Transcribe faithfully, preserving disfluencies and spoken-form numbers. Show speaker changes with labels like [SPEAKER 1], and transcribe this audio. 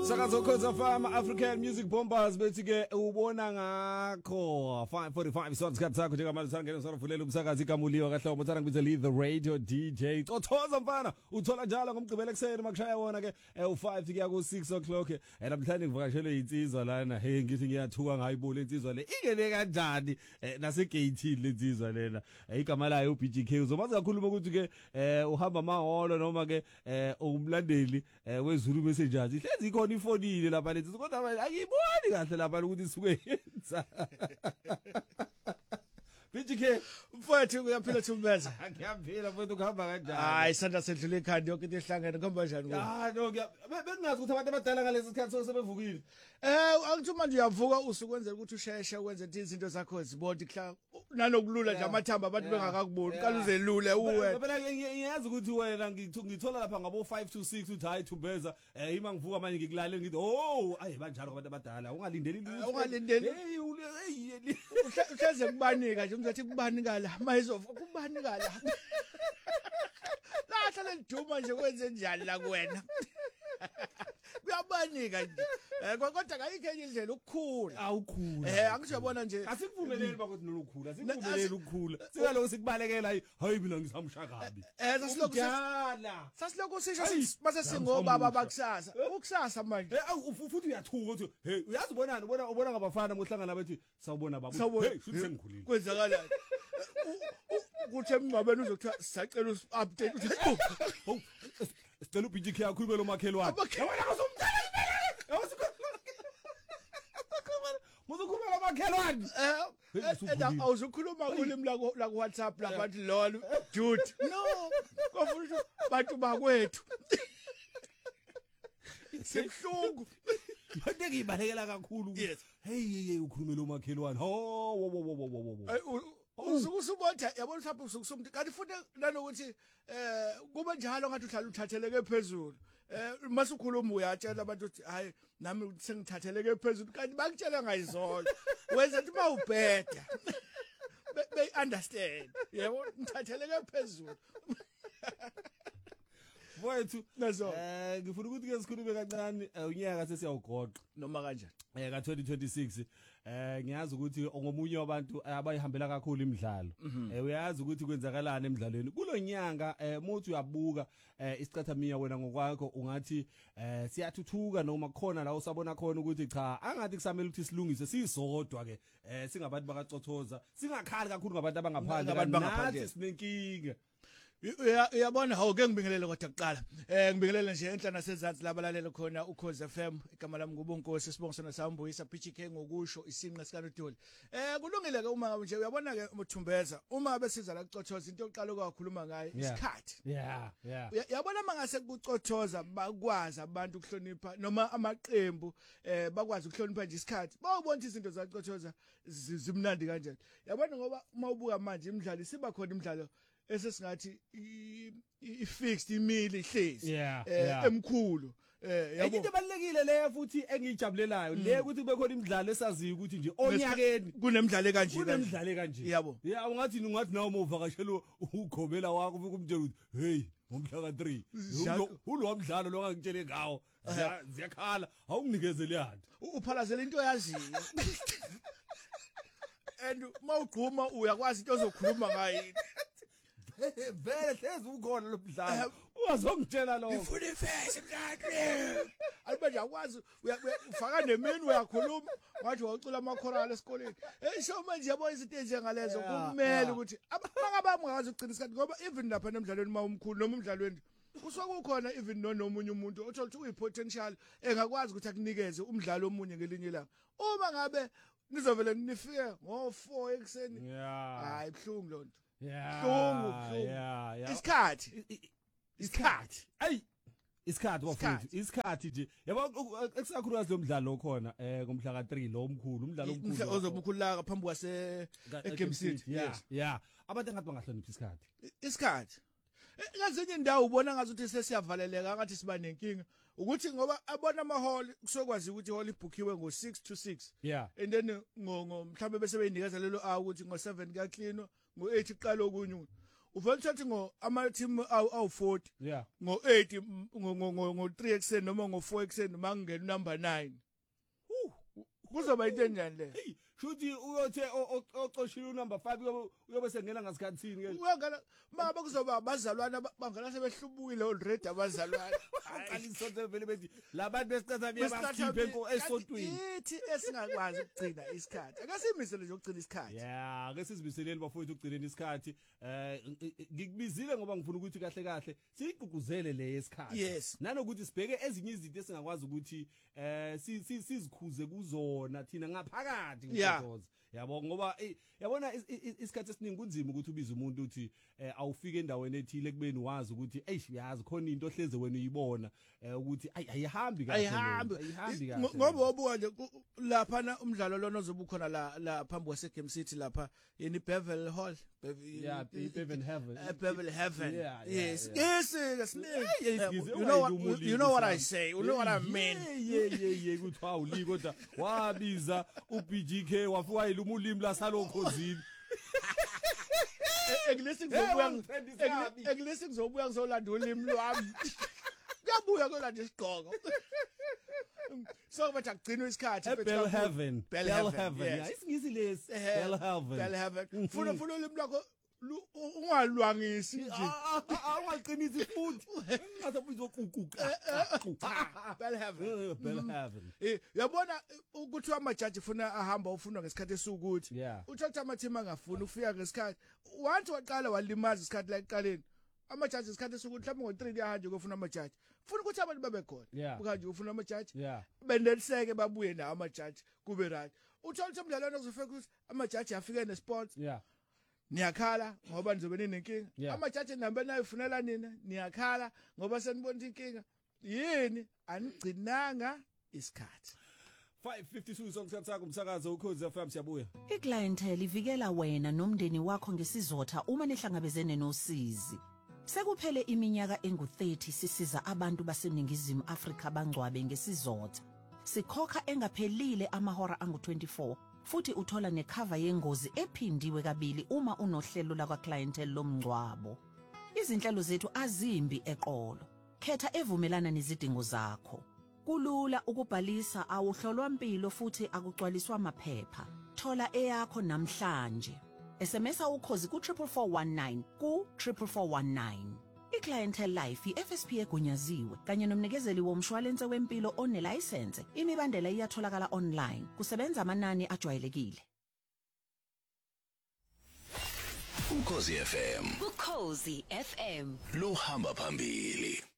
[SPEAKER 1] Sakazo Khoza Farm African Music Bombers bethi ke ubona ngakho five forty-five songs sikhathi sakho njengamanje sangena soruvulela umsakazi ikamuliwa kahle umothana ngibiza lead the radio D J Cothoza mfana uthola njalo ngomgqibelo ekseni makushaya wona ke u five kuya ku six o'clock namhlanje ngivakashelwe insizwa lana hey ngithi ngiyathuka ngayibona insizwa le ingene kanjani nase gate lensizwa lena igama layo u B G K uzomazi kakhuluma ukuthi ke uhamba amaholo noma ke umlandeli weZulu Messengers ihlezi ikhona ifonile lapha lethi kodwa ayiboni kahle lapha ukuthi isuke yenza B G K
[SPEAKER 2] mfowethu uyaphila Thumbeza
[SPEAKER 1] ngiyaphila mfowethu kuhamba kanjani
[SPEAKER 2] hayi isandla sedlule ekhanda yonke into ehlangene kuhamba kanjani
[SPEAKER 1] ah no bengazi ukuthi abantu abadala ngalesi sikhathi sebevukile
[SPEAKER 2] eh angithi manje uyavuka usukwenzela ukuthi usheshe wenze izinto zakho zibode kuhla nanokulula nje amathamba abantu bengakakuboni qala uzelule uwe
[SPEAKER 1] phela ngiyazi ukuthi wena ngithola lapha ngabo five to six uthi hayi Thumbeza eh ima ngivuka manje ngikulalele ngithi oh ayi banjalo abantu abadala ungalindeli lutho
[SPEAKER 2] ungalindeli
[SPEAKER 1] hey
[SPEAKER 2] uhleze kubanika nje umzathi kubanika la mayizova kubanika la la hlale liduma nje kwenze njani la kuwena kuyabanika nje eh kodwa kayikho enye indlela ukukhula
[SPEAKER 1] awukhula
[SPEAKER 2] eh angisiyabona nje
[SPEAKER 1] asikuvumeleli bakuthi nolukhula sikuvumeleli ukukhula sikaloko sikubalekela hayi mina ngisamsha kabi
[SPEAKER 2] eh sasiloko
[SPEAKER 1] yala
[SPEAKER 2] sasiloko sisho mase singobaba bakusasa ukusasa manje
[SPEAKER 1] futhi uyathuka uthi hey uyazi ubonani ubona ubona ngabafana mohlangana bathi sawubona baba hey futhi sengikhulile
[SPEAKER 2] kwenzakala kuthi emngcwabeni uzokuthiwa sisacela update
[SPEAKER 1] uthi sicela uB G K akhulumele umakhelwane yabona ngizomdala muzokhuluma makhelwane
[SPEAKER 2] eh awuzukhuluma ulimi la ku WhatsApp la bathi lolo dude no kufuna bantu bakwethu sibhlungu
[SPEAKER 1] manje ngibalekela kakhulu hey hey ukhulumela umakhelwane ho wo wo wo wo
[SPEAKER 2] usukusubotha yabona mhlawumbe usukusumthi kanti futhi nanokuthi eh kuba njalo ngathi uhlala uthatheleke phezulu eh masukhuluma uyatshela abantu ukuthi hayi nami sengithatheleke phezulu kanti bakutshela ngayizolo wenza ukuthi mawubheda they understand yebo ngithatheleke phezulu
[SPEAKER 1] Mfowethu
[SPEAKER 2] nazo
[SPEAKER 1] eh ngifuna ukuthi ke sikhulume kancane unyaka sesiyawugoqa
[SPEAKER 2] noma kanjani
[SPEAKER 1] eh ka twenty twenty-six eh ngiyazi ukuthi ngomunye wabantu abayihambela kakhulu imidlalo eh uyazi ukuthi kwenzakalana emidlalweni kulonyanga eh muthi uyabuka eh isicathamiya wena ngokwakho ungathi eh siyathuthuka noma khona la usabona khona ukuthi cha angathi kusamele ukuthi silungise sisodwa ke eh singabantu bakacothoza singakhali kakhulu ngabantu abangaphandle nathi sinenkinga
[SPEAKER 2] uyabona hawo ke ngibingelele kodwa kuqala eh ngibingelele nje enhla nasezantsi labalalele khona uKhozi F M igama lami ngubonkosi sibongisana sambuyisa B G K ngokusho isinqa sikanodoli eh kulungile ke uma nje uyabona ke Thumbeza uma besiza la kucothoza into yokuqala okakhuluma ngayo isikhathi
[SPEAKER 1] yeah yeah
[SPEAKER 2] yabona mangase kucothoza bakwazi abantu ukuhlonipha noma amaqembu eh bakwazi ukuhlonipha nje isikhathi bawubona izinto zacothoza zimnandi kanjani yabona ngoba uma ubuka manje imidlalo siba khona imidlalo esesingathi i fixed imili ihlezi emkhulu
[SPEAKER 1] eh yabo into ebalekile leyo futhi engijabulelayo le ukuthi kube khona imidlalo esaziyo ukuthi nje onyakeni
[SPEAKER 2] kunemidlalo kanje
[SPEAKER 1] kunemidlalo kanje
[SPEAKER 2] yabo
[SPEAKER 1] yeah ungathi ungathi nawe uma uvakashela ugobela wakho ufike umtshela ukuthi hey ngomhla ka three ulo wamdlalo lo ngangitshele ngawo ziyakhala awunginikeze leyanda
[SPEAKER 2] uphalazela into yaziyo and mawugquma uyakwazi into ozokhuluma ngayo
[SPEAKER 1] vele hlezi ukhona lo mdlalo ungazongitshela lokho
[SPEAKER 2] ngifuna ifesi mntaqe alibanje akwazi ufaka nemini uyakhuluma ngathi wacula amakhorala esikoleni hey so manje yabo izinto ezingalezo kumele ukuthi abangabami ngazi ugcina isikhathi ngoba even lapha emidlalweni mawumkhulu noma umdlalweni kusuka kukhona even nomunye umuntu othola ukuthi uyipotential engakwazi ukuthi akunikeze umdlalo omunye ngelinye ilanga uma ngabe nizovela nifike ngo four ekseni hayi ibhlungu lonto
[SPEAKER 1] yeah
[SPEAKER 2] hlungu
[SPEAKER 1] yeah yeah
[SPEAKER 2] isikhathi
[SPEAKER 1] isikhathi ay isikhathi wafethu isikhathi nje yabo ekusakhulukazi lo mdlalo okhona eh ngomhla ka three lo omkhulu umdlalo omkhulu
[SPEAKER 2] ozobukhulu la phambi kwase eGame City
[SPEAKER 1] yeah yeah abantu engathi bangahlonipha isikhathi
[SPEAKER 2] isikhathi ngazinye indawo ubona ngathi uthi sesiyavaleleka ngathi siba nenkinga ukuthi ngoba abona amahall kusokwazi ukuthi ihall ibookiwe ngo six to six
[SPEAKER 1] yeah
[SPEAKER 2] and then ngo mhlambe bese beyinikeza lelo hour ukuthi ngo seven ka clean ngo eight iqala okunyuka uvela uthathe ngo ama team awu forty
[SPEAKER 1] yeah
[SPEAKER 2] ngo eight ngo ngo ngo three ekseni noma ngo four ekseni mangena number nine kuzoba into enjani le
[SPEAKER 1] hey shuthi uyothe ocoshile unumber five uyobe sengena ngasikhathini ke
[SPEAKER 2] uyangana mama kuzoba abazalwana bangana sebehlubukile already abazalwana
[SPEAKER 1] alisonto vele bethi labantu besicatha beyabakhiphe enko esontweni
[SPEAKER 2] ithi esingakwazi ukugcina isikhathi akasimisele nje ukugcina isikhathi
[SPEAKER 1] yeah ake sizimiseleni bafowethu ukugcina isikhathi eh ngikubizile ngoba ngifuna ukuthi kahle kahle siqhuguzele le yesikhathi
[SPEAKER 2] yes
[SPEAKER 1] nanokuthi sibheke ezinye izinto esingakwazi ukuthi eh sizikhuze kuzona thina ngaphakathi ngizodza yabo ngoba yabona isikhathi esiningi kunzima ukuthi ubize umuntu uthi awufike endaweni ethile kubeni wazi ukuthi eish uyazi khona into ohleze wena uyibona ukuthi ayihambi kahle
[SPEAKER 2] ayihambi kahle ngoba wabuka nje lapha na umdlalo lona ozoba khona la la phambi kwase Game City lapha yeni Beverly Hall
[SPEAKER 1] yeah Beverly Heaven
[SPEAKER 2] Beverly Heaven yes
[SPEAKER 1] yes
[SPEAKER 2] you know what you know what I say you know what I mean
[SPEAKER 1] yeah yeah yeah kuthi awuli kodwa wabiza u B G K wafika iluma ulimi lasalokhozini
[SPEAKER 2] eglesi ngizobuya eglesi ngizobuya ngizolanda ulimi lwami kuyabuya kolanda isigqoko so bathi agcina isikhathi
[SPEAKER 1] Bell Heaven
[SPEAKER 2] Bell Heaven
[SPEAKER 1] yeah isingisi lesi Bell Heaven
[SPEAKER 2] Bell Heaven funa funa ulimi lakho ungalwangisi nje
[SPEAKER 1] awaliqinisi futhi ngathi uzoququqa
[SPEAKER 2] Bell Heaven
[SPEAKER 1] Bell Heaven
[SPEAKER 2] eh yabona ukuthi amajaji funa ahamba ufuna ngesikhathi esukuthi uthatha amathima angafuni ufika ngesikhathi once waqala walimaza isikhathi la eqaleni amajaji isikhathi esukuthi mhlawumbe ngo three yahanjwe kufuna amajaji funa ukuthi abantu babe khona ukanje ufuna amajaji bendeliseke babuye nawo amajaji kube right uthola ukuthi umdlalwane uzofika ukuthi amajaji afike nesports
[SPEAKER 1] yeah
[SPEAKER 2] niyakhala ngoba nizobe ninenkinga amajaji nambe nayo ufunela nina niyakhala ngoba senibona inkinga yini anigcinanga isikhathi
[SPEAKER 1] five fifty-two songesikhathi sakho umsakazo ukhozi F M siyabuya
[SPEAKER 3] iClientele ivikela wena nomndeni wakho ngesizotha uma nihlangabezene nosizi sekuphele iminyaka engu thirty sisiza abantu baseningizimu Afrika bangcwabe ngesizotha sikhokha engaphelile amahora angu twenty-four futhi uthola necover yengozi ephindiwe kabili uma unohlelo lakwa Clientele lomngcwabo izinhlelo zethu azimbi eqolo khetha evumelana nezidingo zakho kulula ukubhalisa awuhlolwa impilo futhi akugcwaliswa amaphepha thola eyakho namhlanje S M S ukhozi ku four four one nine ku four four one nine iClientele Life iF S P egunyaziwe kanye nomnikezeli womshwalense wempilo onelicense imibandela iyatholakala online kusebenza amanani ajwayelekile
[SPEAKER 4] Ukhozi F M
[SPEAKER 5] Ukhozi F M
[SPEAKER 4] lo hamba phambili.